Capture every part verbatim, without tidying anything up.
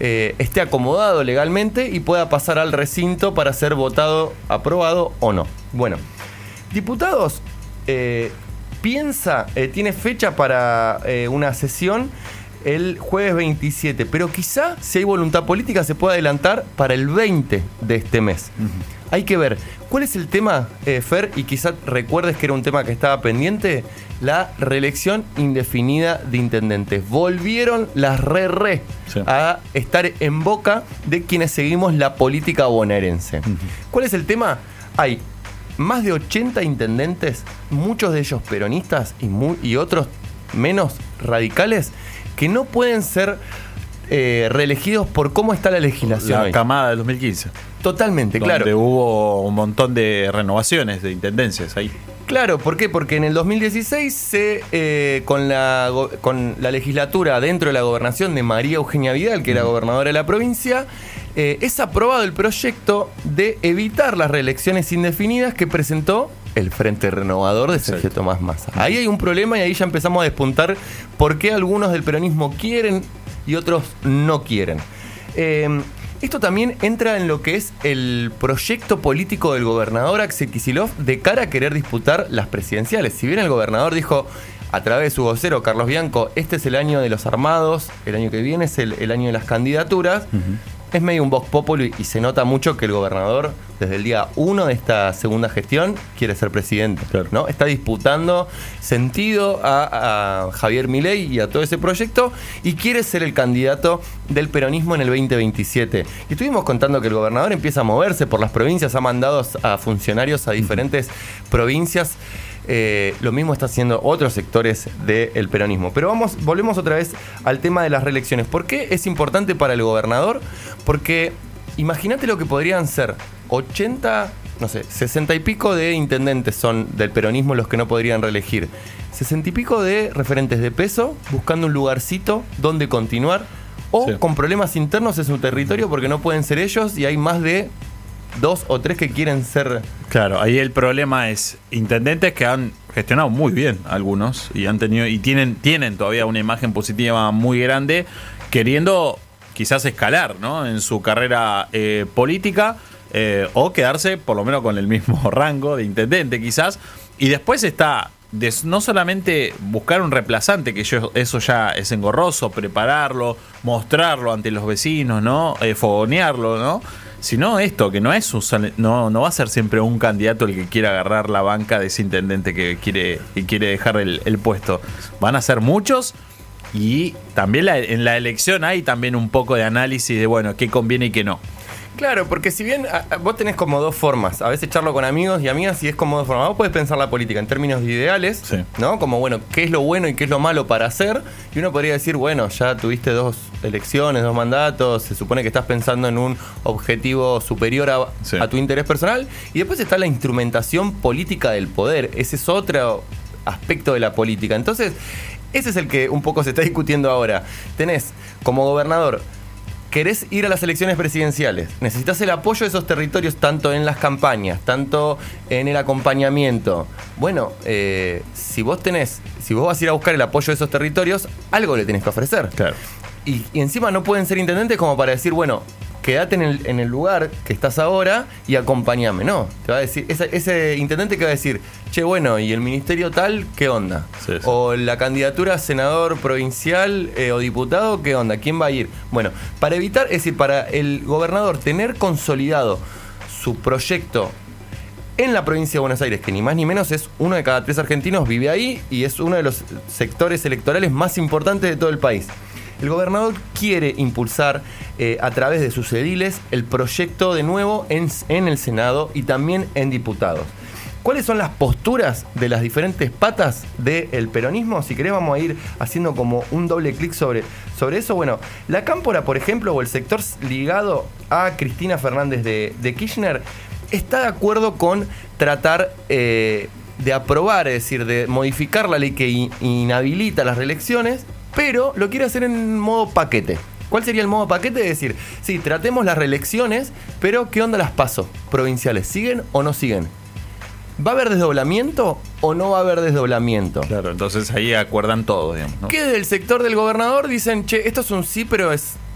eh, esté acomodado legalmente y pueda pasar al recinto para ser votado, aprobado o no. Bueno, diputados, eh, piensa, eh, tiene fecha para eh, una sesión el jueves veintisiete, pero quizá, si hay voluntad política, se pueda adelantar para el veinte de este mes. Uh-huh. Hay que ver, ¿cuál es el tema, eh, Fer? Y quizá recuerdes que era un tema que estaba pendiente, la reelección indefinida de intendentes. Volvieron las re-re sí. a estar en boca de quienes seguimos la política bonaerense. Uh-huh. ¿Cuál es el tema? Hay más de ochenta intendentes, muchos de ellos peronistas y, muy, y otros menos radicales, que no pueden ser eh, reelegidos por cómo está la legislación. La hoy. camada del dos mil quince. Totalmente, donde claro. hubo un montón de renovaciones de intendencias ahí. Claro, ¿por qué? Porque en el dos mil dieciséis, se, eh, con, la, con la legislatura dentro de la gobernación de María Eugenia Vidal, que era gobernadora de la provincia, eh, es aprobado el proyecto de evitar las reelecciones indefinidas que presentó el Frente Renovador de Sergio sí. Tomás Massa. Ahí hay un problema y ahí ya empezamos a despuntar por qué algunos del peronismo quieren y otros no quieren. Eh, Esto también entra en lo que es el proyecto político del gobernador Axel Kicillof de cara a querer disputar las presidenciales. Si bien el gobernador dijo a través de su vocero, Carlos Bianco, este es el año de los armados, el año que viene es el, el año de las candidaturas, uh-huh. es medio un vox populi y se nota mucho que el gobernador, desde el día uno de esta segunda gestión, quiere ser presidente. Claro. ¿No? Está disputando sentido a, a Javier Milei y a todo ese proyecto y quiere ser el candidato del peronismo en el veinte veintisiete. Y estuvimos contando que el gobernador empieza a moverse por las provincias, ha mandado a funcionarios a diferentes uh-huh. provincias. Eh, lo mismo está haciendo otros sectores del peronismo. Pero vamos, volvemos otra vez al tema de las reelecciones. ¿Por qué es importante para el gobernador? Porque imagínate lo que podrían ser ochenta, no sé, sesenta y pico de intendentes son del peronismo los que no podrían reelegir. sesenta y pico de referentes de peso buscando un lugarcito donde continuar o sí. con problemas internos en su territorio porque no pueden ser ellos y hay más de dos o tres que quieren ser. Claro, ahí el problema es intendentes que han gestionado muy bien algunos y han tenido y tienen tienen todavía una imagen positiva muy grande, queriendo quizás escalar, ¿no? En su carrera eh, política eh, o quedarse por lo menos con el mismo rango de intendente quizás. Y después está de no solamente buscar un reemplazante, que yo, eso ya es engorroso, prepararlo, mostrarlo ante los vecinos, ¿no? Eh, fogonearlo, ¿no? Sino esto, que no es un, no, no va a ser siempre un candidato el que quiera agarrar la banca de ese intendente que quiere, que quiere dejar el, el puesto. Van a ser muchos y también la, en la elección hay también un poco de análisis de, bueno, qué conviene y qué no. Claro, porque si bien a, a, vos tenés como dos formas, a veces charlo con amigos y amigas y es como dos formas. Vos podés pensar la política en términos de ideales, sí. ¿no? Como, bueno, qué es lo bueno y qué es lo malo para hacer. Y uno podría decir, bueno, ya tuviste dos elecciones, dos mandatos, se supone que estás pensando en un objetivo superior a, sí. a tu interés personal. Y después está la instrumentación política del poder. Ese es otro aspecto de la política. Entonces, ese es el que un poco se está discutiendo ahora. Tenés como gobernador, querés ir a las elecciones presidenciales, necesitas el apoyo de esos territorios tanto en las campañas, tanto en el acompañamiento. Bueno, eh, si vos tenés, si vos vas a ir a buscar el apoyo de esos territorios, algo le tenés que ofrecer. Claro. Y, y encima no pueden ser intendentes como para decir, bueno, quédate en el, en el lugar que estás ahora y acompañame. No, te va a decir, ese, ese intendente que va a decir, che, bueno, ¿y el ministerio tal qué onda? Sí, sí. O la candidatura a senador provincial eh, o diputado, ¿qué onda? ¿Quién va a ir? Bueno, para evitar, es decir, para el gobernador tener consolidado su proyecto en la provincia de Buenos Aires, que ni más ni menos es uno de cada tres argentinos vive ahí y es uno de los sectores electorales más importantes de todo el país. El gobernador quiere impulsar eh, a través de sus ediles el proyecto de nuevo en, en el Senado y también en diputados. ¿Cuáles son las posturas de las diferentes patas del peronismo? Si querés vamos a ir haciendo como un doble clic sobre, sobre eso. Bueno, la Cámpora, por ejemplo, o el sector ligado a Cristina Fernández de, de Kirchner, está de acuerdo con tratar eh, de aprobar, es decir, de modificar la ley que in- inhabilita las reelecciones, pero lo quiere hacer en modo paquete. ¿Cuál sería el modo paquete? Es decir, sí, tratemos las reelecciones, pero ¿qué onda las PASO provinciales? ¿Siguen o no siguen? ¿Va a haber desdoblamiento o no va a haber desdoblamiento? Claro, entonces ahí acuerdan todo, digamos, ¿no? Que del sector del gobernador dicen, che, esto es un sí, pero es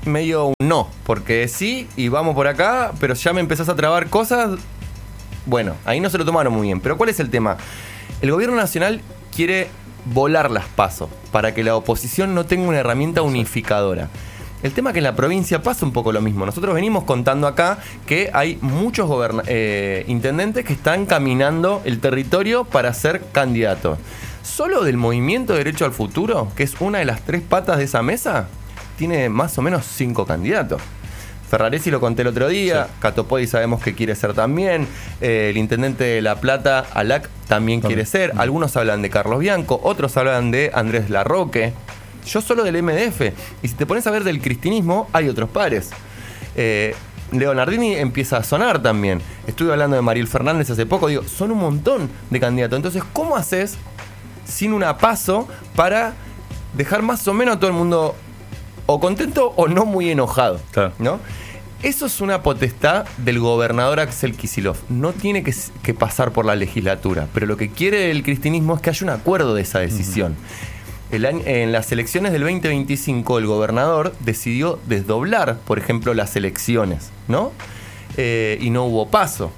medio un no, porque sí y vamos por acá, pero ya me empezás a trabar cosas. Bueno, ahí no se lo tomaron muy bien. Pero ¿cuál es el tema? El gobierno nacional quiere volar las PASO para que la oposición no tenga una herramienta unificadora. El tema es que en la provincia pasa un poco lo mismo. Nosotros venimos contando acá que hay muchos goberna- eh, intendentes que están caminando el territorio para ser candidatos. Solo del Movimiento Derecho al Futuro, que es una de las tres patas de esa mesa, tiene más o menos cinco candidatos. Ferraresi lo conté el otro día, sí. Catopodi sabemos que quiere ser también, eh, el intendente de La Plata, Alac, también quiere ser. Algunos hablan de Carlos Bianco, otros hablan de Andrés Larroque. Yo solo del M D F. Y si te pones a ver del cristinismo, hay otros pares. Eh, Leonardini empieza a sonar también. Estuve hablando de Mariel Fernández hace poco. Digo, son un montón de candidatos. Entonces, ¿cómo haces sin una PASO para dejar más o menos a todo el mundo o contento o no muy enojado? Claro. ¿No? Eso es una potestad del gobernador Axel Kicillof. No tiene que, que pasar por la legislatura. Pero lo que quiere el cristinismo es que haya un acuerdo de esa decisión. Uh-huh. El año, en las elecciones del veinte veinticinco, el gobernador decidió desdoblar, por ejemplo, las elecciones, ¿no? Eh, y no hubo paso.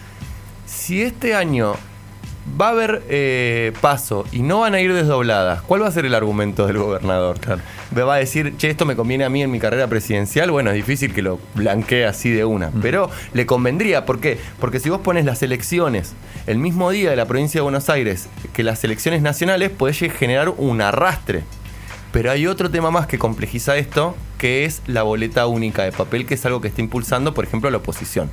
Si este año va a haber eh, paso y no van a ir desdobladas, ¿cuál va a ser el argumento del gobernador? Claro. Me va a decir, che, esto me conviene a mí en mi carrera presidencial. Bueno, es difícil que lo blanquee así de una, mm. pero le convendría. ¿Por qué? Porque si vos pones las elecciones el mismo día de la provincia de Buenos Aires que las elecciones nacionales, podés generar un arrastre. Pero hay otro tema más que complejiza esto, que es la boleta única de papel, que es algo que está impulsando, por ejemplo, la oposición.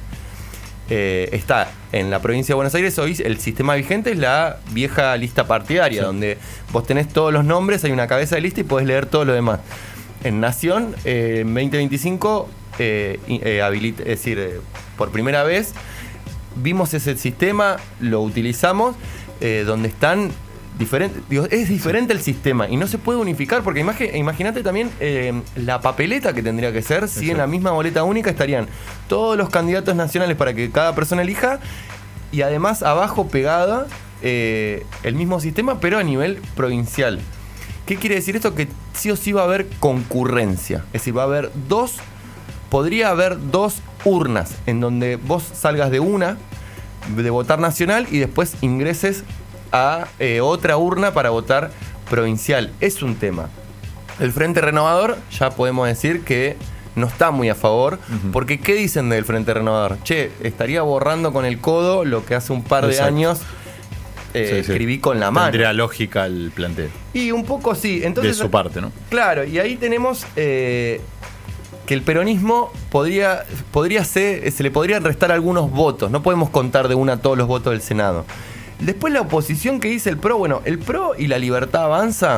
Eh, está en la provincia de Buenos Aires hoy el sistema vigente es la vieja lista partidaria, sí. donde vos tenés todos los nombres, hay una cabeza de lista y podés leer todo lo demás. En Nación, eh, en veinte veinticinco, eh, eh, habilita, es decir, eh, por primera vez vimos ese sistema, lo utilizamos, eh, donde están diferentes. Digo, es diferente el sistema y no se puede unificar, porque imagi- imagínate también eh, la papeleta que tendría que ser. Si en la misma boleta única estarían todos los candidatos nacionales para que cada persona elija, y además abajo pegada eh, el mismo sistema, pero a nivel provincial. ¿Qué quiere decir esto? Que sí o sí va a haber concurrencia. Es decir, va a haber dos, podría haber dos urnas en donde vos salgas de una, de votar nacional, y después ingreses a eh, otra urna para votar provincial. Es un tema. El Frente Renovador ya podemos decir que no está muy a favor, uh-huh. porque ¿qué dicen del Frente Renovador? Che, estaría borrando con el codo lo que hace un par Exacto. de años eh, sí, sí. escribí con la mano. Tendría lógica el planteo. Y un poco sí. Entonces, de su parte, ¿no? Claro, y ahí tenemos eh, que el peronismo podría, podría ser, se le podrían restar algunos votos. No podemos contar de una todos los votos del Senado. Después la oposición que dice el PRO, bueno, el PRO y la Libertad Avanza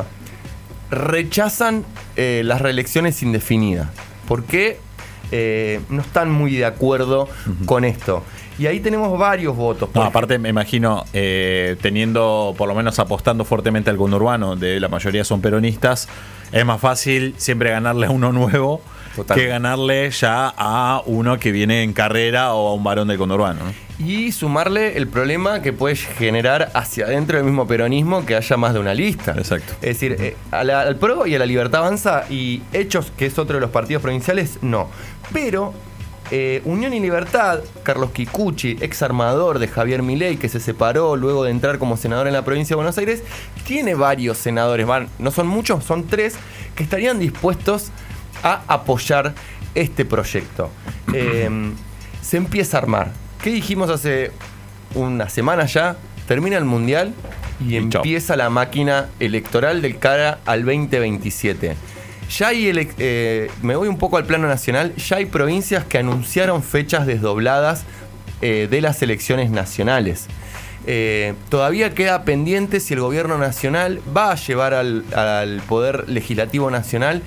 rechazan eh, las reelecciones indefinidas, porque eh, no están muy de acuerdo uh-huh. con esto. Y ahí tenemos varios votos. No, aparte me imagino, eh, teniendo, por lo menos apostando fuertemente al conurbano, de la mayoría son peronistas, es más fácil siempre ganarle a uno nuevo Total. que ganarle ya a uno que viene en carrera o a un varón del conurbano, ¿no? Y sumarle el problema que puede generar hacia adentro del mismo peronismo que haya más de una lista. Exacto. Es decir, eh, a la, al PRO y a la Libertad Avanza y Hechos, que es otro de los partidos provinciales, no. Pero eh, Unión y Libertad, Carlos Kikuchi, ex armador de Javier Milei, que se separó luego de entrar como senador en la provincia de Buenos Aires, tiene varios senadores, van, no son muchos, son tres, que estarían dispuestos a apoyar este proyecto. Eh, se empieza a armar. ¿Qué dijimos hace una semana ya? Termina el Mundial y, y empieza chau. la máquina electoral del cara al veinte veintisiete. Ya hay, ele- eh, me voy un poco al plano nacional, ya hay provincias que anunciaron fechas desdobladas eh, de las elecciones nacionales. Eh, todavía queda pendiente si el gobierno nacional va a llevar al, al Poder Legislativo Nacional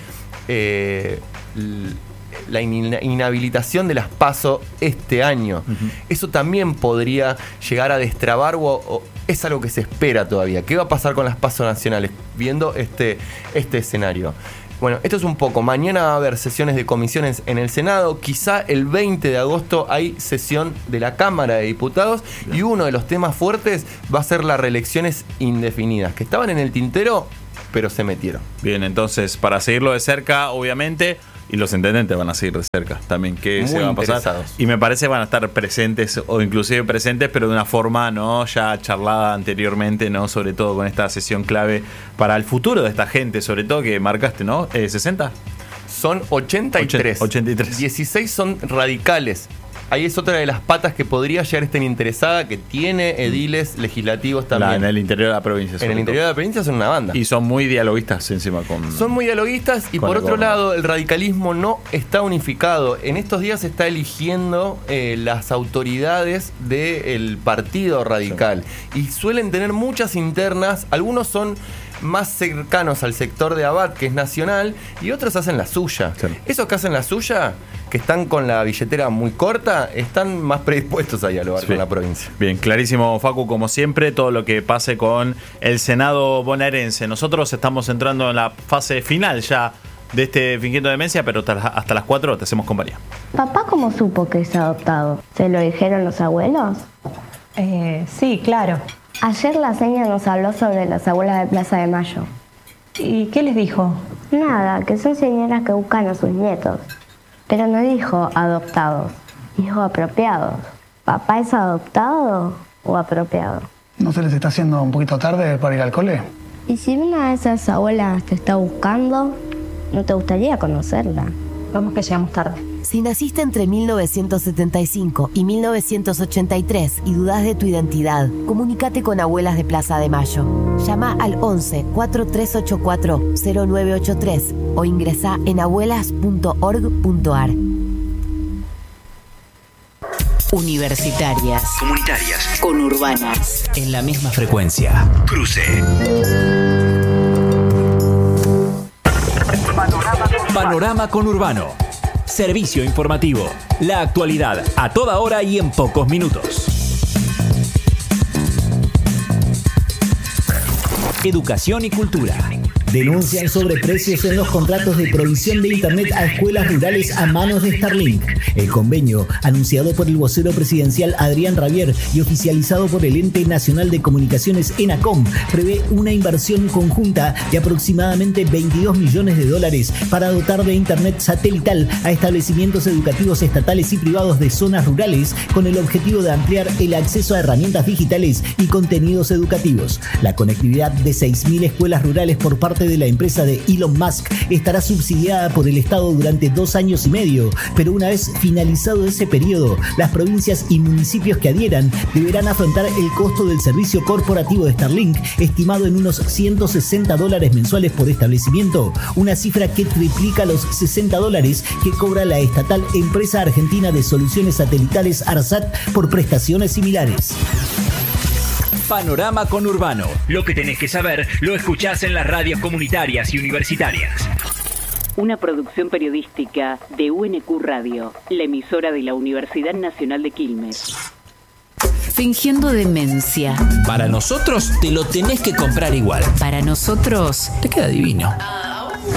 eh, l- la inhabilitación de las PASO este año. Uh-huh. Eso también podría llegar a destrabar o, o es algo que se espera todavía. ¿Qué va a pasar con las PASO nacionales viendo este, este escenario? Bueno, esto es un poco. Mañana va a haber sesiones de comisiones en el Senado. Quizá el veinte de agosto hay sesión de la Cámara de Diputados. Bien. Y uno de los temas fuertes va a ser las reelecciones indefinidas, que estaban en el tintero, pero se metieron. Bien, entonces, para seguirlo de cerca, obviamente, Y los intendentes van a seguir de cerca también qué Muy se va a pasar. interesados. Y me parece van a estar presentes o inclusive presentes, pero de una forma no ya charlada anteriormente, no sobre todo con esta sesión clave para el futuro de esta gente, sobre todo que marcaste, ¿no? Eh, ¿sesenta? Son ochenta y tres. ochenta y tres. dieciséis son radicales. Ahí es otra de las patas que podría llegar a estar interesada, que tiene ediles legislativos también. La, en el interior de la provincia. En el interior de la provincia son una banda. Y son muy dialoguistas encima con... Son muy dialoguistas y por otro lado el radicalismo no está unificado. En estos días se está eligiendo eh, las autoridades del partido radical. Sí. Y suelen tener muchas internas. Algunos son más cercanos al sector de Abad, que es nacional, y otros hacen la suya. Sí. Esos que hacen la suya, que están con la billetera muy corta, están más predispuestos a dialogar sí. con la provincia. Bien, clarísimo, Facu, como siempre, todo lo que pase con el Senado bonaerense. Nosotros estamos entrando en la fase final ya de este Fingiendo Demencia, pero hasta las cuatro te hacemos compañía. ¿Papá cómo supo que es adoptado? ¿Se lo dijeron los abuelos? Eh, sí, claro. Ayer la seña nos habló sobre las abuelas de Plaza de Mayo. ¿Y qué les dijo? Nada, que son señoras que buscan a sus nietos. Pero no dijo adoptados, dijo apropiados. ¿Papá es adoptado o apropiado? ¿No se les está haciendo un poquito tarde para ir al cole? ¿Y si una de esas abuelas te está buscando, no te gustaría conocerla? Vamos que llegamos tarde. Si naciste entre mil novecientos setenta y cinco y mil novecientos ochenta y tres y dudás de tu identidad, comunícate con Abuelas de Plaza de Mayo. Llama al once, cuatro tres ocho cuatro, cero nueve ocho tres o ingresá en abuelas punto org punto ar. Universitarias. Comunitarias. Conurbanas. En la misma frecuencia. Cruce. Panorama Conurbano. Servicio informativo. La actualidad a toda hora y en pocos minutos. Educación y cultura. Denuncian sobreprecios en los contratos de provisión de Internet a escuelas rurales a manos de Starlink. El convenio, anunciado por el vocero presidencial Adrián Rabier y oficializado por el Ente Nacional de Comunicaciones ENACOM, prevé una inversión conjunta de aproximadamente veintidós millones de dólares para dotar de Internet satelital a establecimientos educativos estatales y privados de zonas rurales con el objetivo de ampliar el acceso a herramientas digitales y contenidos educativos. La conectividad de seis mil escuelas rurales por parte de la empresa de Elon Musk estará subsidiada por el Estado durante dos años y medio, pero una vez finalizado ese periodo, las provincias y municipios que adhieran deberán afrontar el costo del servicio corporativo de Starlink, estimado en unos ciento sesenta dólares mensuales por establecimiento, una cifra que triplica los sesenta dólares que cobra la estatal Empresa Argentina de Soluciones Satelitales ARSAT por prestaciones similares. Panorama Conurbano. Lo que tenés que saber lo escuchás en las radios comunitarias y universitarias. Una producción periodística de U N Q Radio, la emisora de la Universidad Nacional de Quilmes. Fingiendo Demencia. Para nosotros te lo tenés que comprar igual. Para nosotros te queda divino.